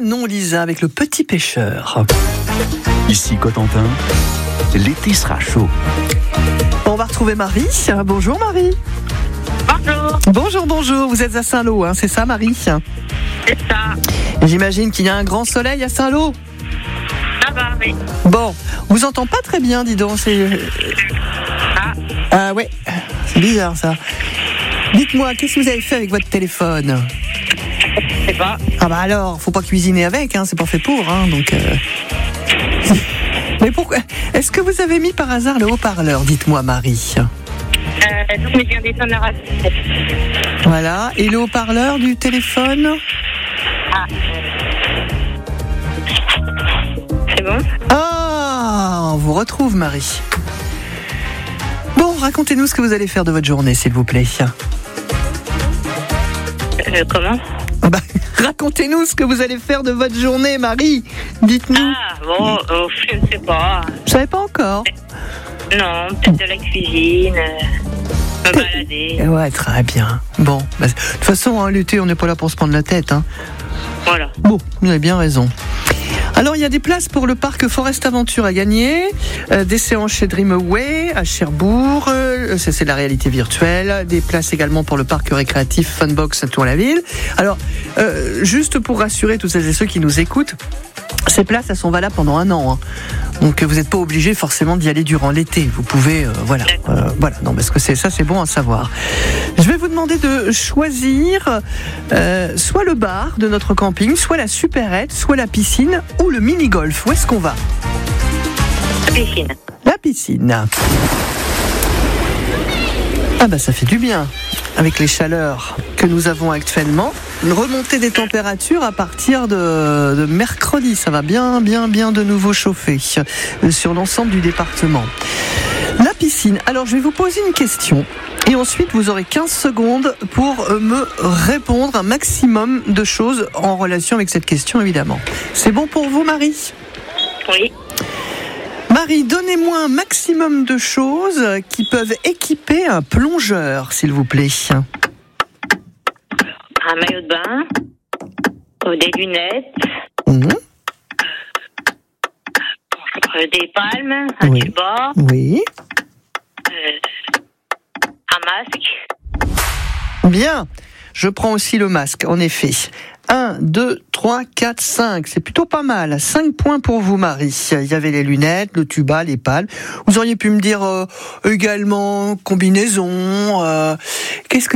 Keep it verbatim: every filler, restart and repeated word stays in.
non Lisa avec le petit pêcheur. Ici Cotentin, l'été sera chaud. On va retrouver Marie. Bonjour Marie. Bonjour. Bonjour, bonjour. Vous êtes à Saint-Lô, hein, c'est ça Marie? C'est ça. J'imagine qu'il y a un grand soleil à Saint-Lô. Ça va, oui. Bon, on vous entend pas très bien, dis donc. C'est... Ah, Ah ouais, c'est bizarre ça. Dites-moi, qu'est-ce que vous avez fait avec votre téléphone? je sais pas. Ah bah alors, faut pas cuisiner avec, hein, c'est pas fait pour, hein, donc... Euh... Mais pourquoi? Est-ce que vous avez mis par hasard le haut-parleur? Dites-moi Marie. Euh, donc, mais je viens d'éteindre la radio. Voilà, et le haut-parleur du téléphone? Ah. C'est bon? Ah, on vous retrouve Marie. Bon, racontez-nous ce que vous allez faire de votre journée, s'il vous plaît. Euh, comment? Ah bah, racontez-nous ce que vous allez faire de votre journée, Marie. Dites-nous. Ah, bon, euh, je ne sais pas. Je savais pas encore. Non, peut-être de la cuisine, euh, me balader. Ouais, très bien. Bon, bah, de toute façon, hein, l'été, on n'est pas là pour se prendre la tête. Hein. Voilà. Bon, vous avez bien raison. Alors, il y a des places pour le parc Forest Aventure à gagner, euh, des séances chez Dreamaway à Cherbourg, euh, ça c'est la réalité virtuelle, des places également pour le parc récréatif Funbox à Tour-la-Ville. Alors, euh, juste pour rassurer tous celles et ceux qui nous écoutent, ces places, elles sont valables pendant un an. Hein. Donc, vous n'êtes pas obligé forcément d'y aller durant l'été. Vous pouvez, euh, voilà, euh, voilà. Non, parce que c'est ça, c'est bon à savoir. Je vais vous demander de choisir euh, soit le bar de notre camping, soit la supérette, soit la piscine ou le mini-golf. Où est-ce qu'on va? La piscine. La piscine. Ah bah ça fait du bien. Avec les chaleurs que nous avons actuellement, une remontée des températures à partir de, de mercredi, ça va bien, bien, bien de nouveau chauffer euh, sur l'ensemble du département. La piscine. Alors je vais vous poser une question et ensuite vous aurez quinze secondes pour euh, me répondre un maximum de choses en relation avec cette question évidemment. C'est bon pour vous Marie? Oui. Marie, donnez-moi un maximum de choses qui peuvent équiper un plongeur, s'il vous plaît. Un maillot de bain, euh, des lunettes, Mmh. euh, des palmes, un Oui. tuba, Oui. euh, un masque. Bien. Je prends aussi le masque, en effet. un, deux, trois, quatre, cinq. C'est plutôt pas mal. cinq points pour vous, Marie. Il y avait les lunettes, le tuba, les palmes. Vous auriez pu me dire euh, également combinaison. Euh, qu'est-ce que